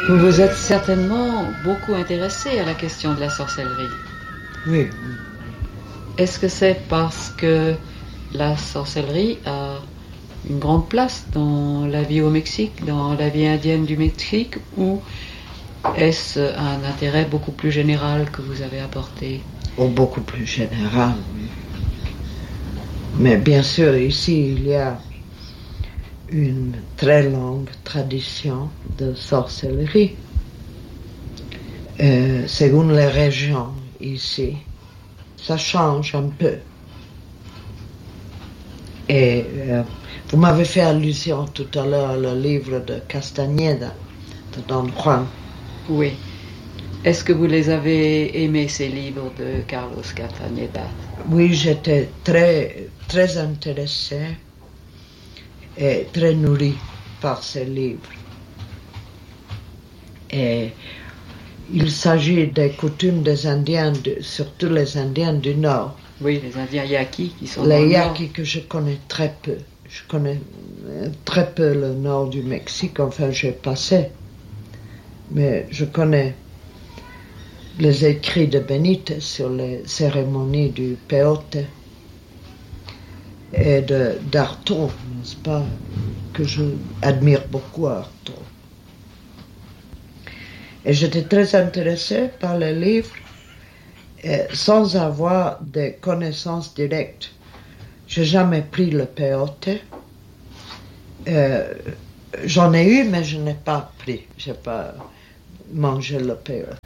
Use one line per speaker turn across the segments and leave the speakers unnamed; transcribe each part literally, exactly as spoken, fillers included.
Vous vous êtes certainement beaucoup intéressé à la question de la sorcellerie.
Oui.
Est-ce que c'est parce que la sorcellerie a une grande place dans la vie au Mexique, dans la vie indienne du Mexique, ou est-ce un intérêt beaucoup plus général que vous avez apporté?
Ou beaucoup plus général, oui. Mais bien sûr, ici, il y a une très longue tradition de sorcellerie. Euh, selon les régions ici, ça change un peu. Et euh, vous m'avez fait allusion tout à l'heure au livre de Castañeda, de Don Juan.
Oui. Est-ce que vous les avez aimés, ces livres de Carlos Castañeda?
Oui, j'étais très, très intéressée et très nourrie par ces livres. Et il s'agit des coutumes des Indiens, de, surtout les Indiens du Nord.
Oui, les Indiens Yaquis qui sont
les
dans le
Yaquis
Nord.
Que je connais très peu. Je connais très peu le nord du Mexique, enfin j'ai passé. Mais je connais les écrits de Benitez sur les cérémonies du peyote et de, d'Artaud, n'est-ce pas, que je admire beaucoup Artaud. Et j'étais très intéressée par les livres et sans avoir des connaissances directes. J'ai jamais pris le peyote. Euh, j'en ai eu, mais je n'ai pas pris. Je n'ai pas mangé le peyote.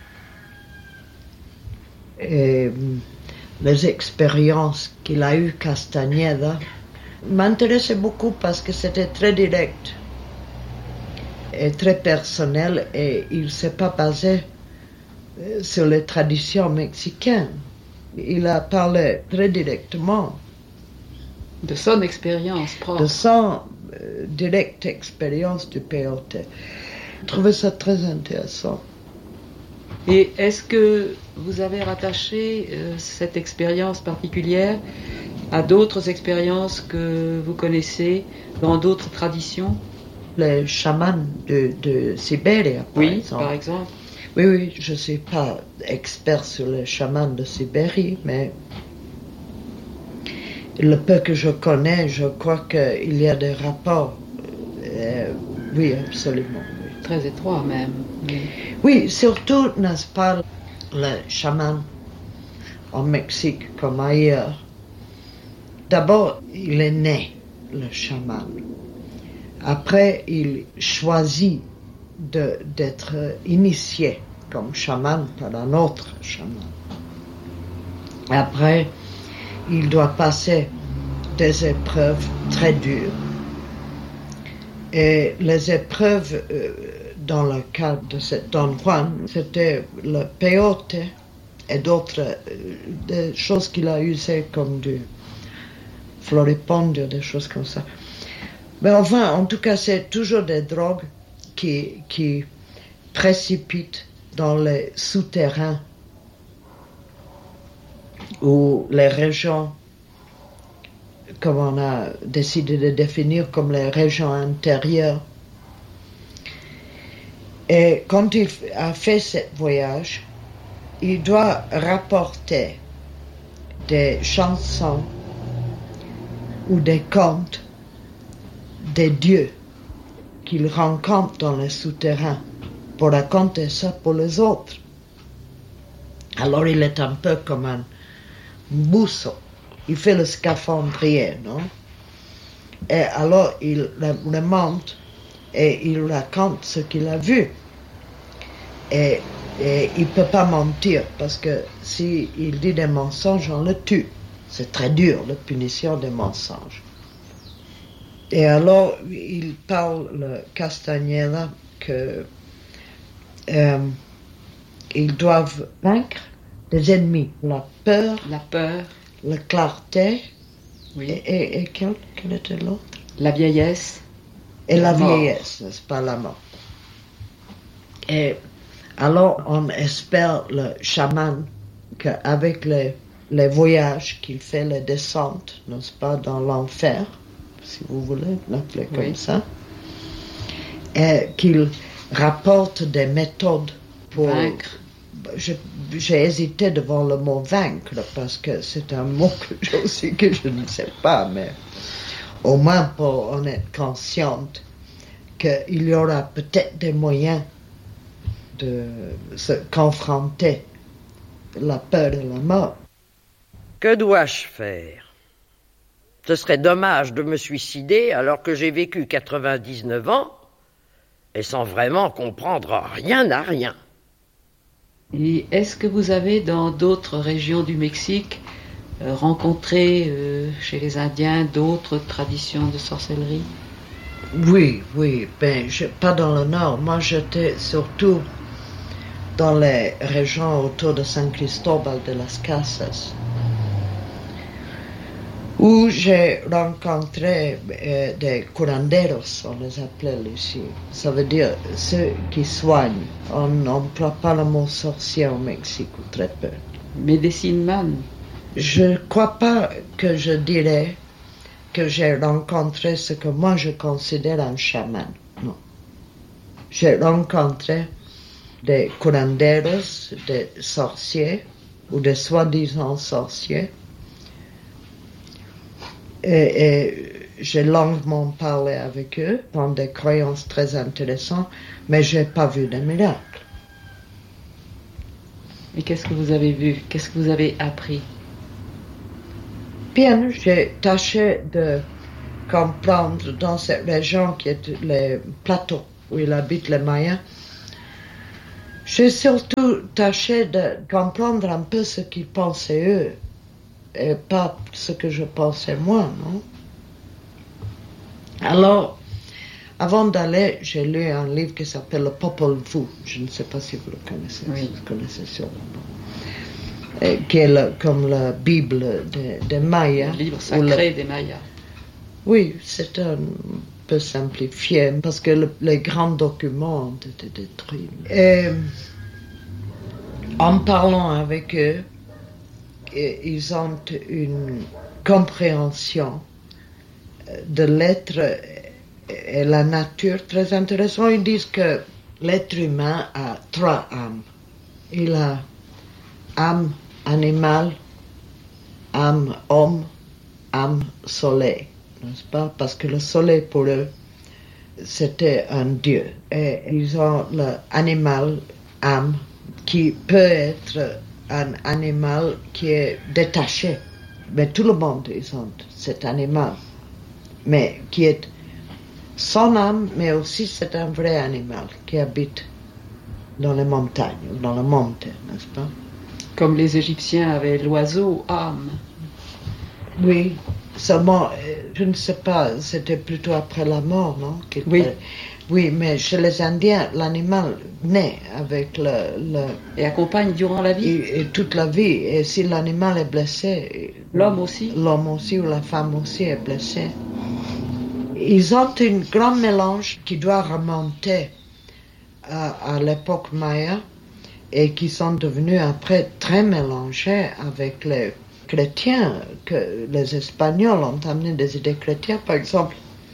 Et les expériences qu'il a eues, Castañeda, m'intéressaient beaucoup parce que c'était très direct et très personnel et il ne s'est pas basé sur les traditions mexicaines. Il a parlé très directement
De son expérience propre.
de son euh, directe expérience du peyote. Je trouvais ça très intéressant.
Et est-ce que vous avez rattaché euh, cette expérience particulière à d'autres expériences que vous connaissez dans d'autres traditions?
Les chamans de, de Sibérie, par
Oui,
exemple.
par exemple.
Oui, oui, je ne suis pas expert sur les chamans de Sibérie, mais le peu que je connais, je crois qu'il y a des rapports. Euh, oui, absolument. Oui.
Très étroit même. Oui.
Oui, surtout, n'est-ce pas, le chaman en Mexique comme ailleurs. D'abord, il est né, le chaman. Après, il choisit de, d'être initié comme chaman par un autre chaman. Après, il doit passer des épreuves très dures. Et les épreuves, euh, dans le cas de cette Don Juan, c'était le peyote et d'autres euh, des choses qu'il a usées comme du floripondio, des choses comme ça. Mais enfin, en tout cas, c'est toujours des drogues qui, qui précipitent dans les souterrains ou les régions, comme on a décidé de définir comme les régions intérieures. Et quand il a fait ce voyage, il doit rapporter des chansons ou des contes des dieux qu'il rencontre dans les souterrains pour raconter ça pour les autres. Alors il est un peu comme un bousseau. Il fait le scaphandrier, non? Et alors il remonte et il raconte ce qu'il a vu. Et, et il ne peut pas mentir parce que s'il dit des mensonges, on le tue. C'est très dur, la punition des mensonges. Et alors, il parle, le Castañeda, que euh, ils doivent vaincre des ennemis, la peur,
La peur.
la clarté,
Oui.
et, et, et quel, quel était l'autre?
La vieillesse.
Et la,
La mort.
vieillesse, n'est-ce pas, la mort. Et alors, on espère, le chaman, qu'avec les, les voyages qu'il fait, les descentes, n'est-ce pas, dans l'enfer, si vous voulez l'appeler comme
Oui.
ça, et qu'il rapportent des méthodes pour
vaincre.
Je, j'ai hésité devant le mot vaincre parce que c'est un mot que je, aussi que je ne sais pas, mais au moins pour en être consciente qu'il y aura peut-être des moyens de se confronter la peur de la mort.
Que dois-je faire? Ce serait dommage de me suicider alors que j'ai vécu quatre-vingt-dix-neuf ans et sans vraiment comprendre rien à rien.
Et est-ce que vous avez dans d'autres régions du Mexique euh, rencontré euh, chez les Indiens d'autres traditions de sorcellerie?
Oui, oui, ben je, pas dans le nord. Moi j'étais surtout dans les régions autour de San Cristobal de las Casas, où j'ai rencontré euh, des curanderos, on les appelait ici. Ça veut dire ceux qui soignent. On n'emploie pas le mot sorcier au Mexique, ou très peu.
Medicine man.
Je ne crois pas que je dirais que j'ai rencontré ce que moi je considère un chaman. Non. J'ai rencontré des curanderos, des sorciers, ou des soi-disant sorciers. Et, et j'ai longuement parlé avec eux, dans des croyances très intéressantes, mais je n'ai pas vu de miracle.
Et qu'est-ce que vous avez vu? Qu'est-ce que vous avez appris?
Bien, j'ai tâché de comprendre dans cette région qui est les plateaux où ils habitent les Mayas. J'ai surtout tâché de comprendre un peu ce qu'ils pensaient eux, et pas ce que je pensais moi, non? Alors, avant d'aller, j'ai lu un livre qui s'appelle Le Popol Vuh. Je ne sais pas si vous le connaissez,
oui.
Vous connaissez sûrement. Et qui est le, comme la Bible des de Mayas.
Le livre sacré
le...
des Mayas.
Oui, c'est un peu simplifié, parce que le, les grands documents ont été détruits. Et en parlant avec eux, ils ont une compréhension de l'être et la nature très intéressante. Ils disent que l'être humain a trois âmes. Il a âme animale, âme homme, âme soleil, n'est-ce pas? Parce que le soleil pour eux, c'était un dieu. Et ils ont l'animal, âme, qui peut être un animal qui est détaché. Mais tout le monde, ils ont cet animal. Mais qui est son âme, mais aussi c'est un vrai animal qui habite dans les montagnes, dans le monte, n'est-ce pas?
Comme les Égyptiens avaient l'oiseau âme.
Oui, seulement, je ne sais pas, c'était plutôt après la mort, non?
Oui.
Oui, mais chez les Indiens, l'animal naît avec le... le
et accompagne durant la vie.
Et, et toute la vie. Et si l'animal est blessé...
L'homme aussi.
L'homme aussi ou la femme aussi est blessé. Ils ont un grand mélange qui doit remonter à, à l'époque maya et qui sont devenus après très mélangés avec les chrétiens, que les Espagnols ont amené des idées chrétiennes, par exemple.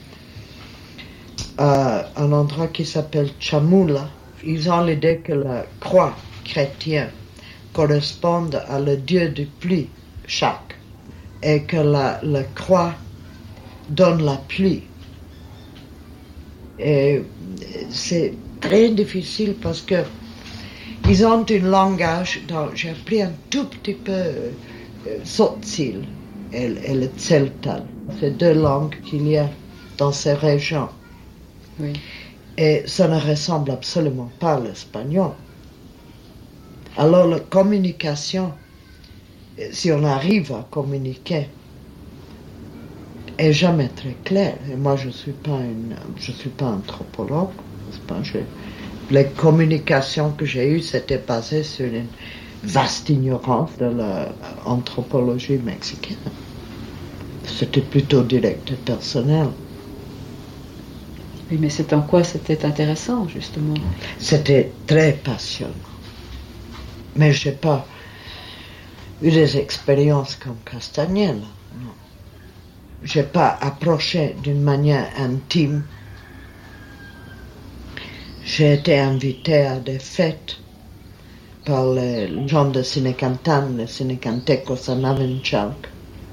Euh, un endroit qui s'appelle Chamula, ils ont l'idée que la croix chrétienne correspond à le dieu du pluie, Chac, et que la, la croix donne la pluie. Et c'est très difficile parce que ils ont un langage dont j'ai appris un tout petit peu euh, Tzotzil et, et le Tzeltal. C'est deux langues qu'il y a dans ces régions.
Oui.
Et ça ne ressemble absolument pas à l'espagnol. Alors la communication, si on arrive à communiquer, est jamais très claire. Et moi, je suis pas une, je suis pas anthropologue. C'est pas, je, les communications que j'ai eues, c'était basé sur une vaste ignorance de l'anthropologie mexicaine. C'était plutôt direct et personnel.
Oui, mais c'est en quoi c'était intéressant, justement?
C'était très passionnant. Mais je n'ai pas eu des expériences comme Castagnella, non. Je n'ai pas approché d'une manière intime. j'ai été invitée à des fêtes par les gens de Cinecantan, les Cinecantecos en Avenchac.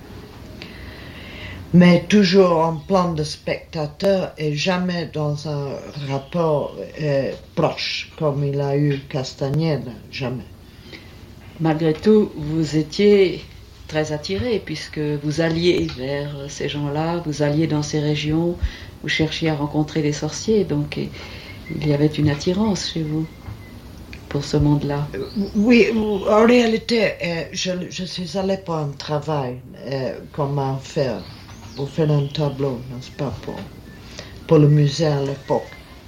Mais toujours en plan de spectateur et jamais dans un rapport euh, proche, comme il a eu Castagneda, jamais.
Malgré tout, vous étiez très attiré puisque vous alliez vers ces gens-là, vous alliez dans ces régions, vous cherchiez à rencontrer les sorciers, donc il y avait une attirance chez vous pour ce monde-là.
Oui, en réalité, euh, je, je suis allée pour un travail, euh, comment faire, pour faire un tableau, n'est-ce pas, pour, pour le musée à l'époque.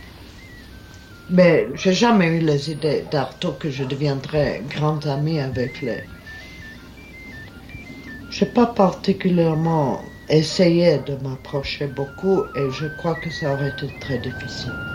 Mais j'ai jamais eu les idées d'Artaud que je deviendrais grande amie avec les... J'ai pas particulièrement essayé de m'approcher beaucoup et je crois que ça aurait été très difficile.